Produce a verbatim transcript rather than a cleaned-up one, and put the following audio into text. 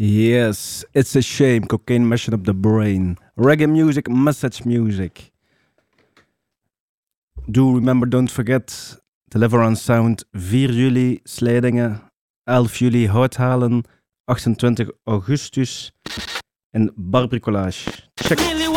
Yes, it's a shame. Cocaine mashing up the brain. Reggae music, message music. Do remember, don't forget. Deliverance Sound, vier juli, Slijdingen. elf juli, Houthalen. achtentwintig augustus. En Bar Bricolage. Check.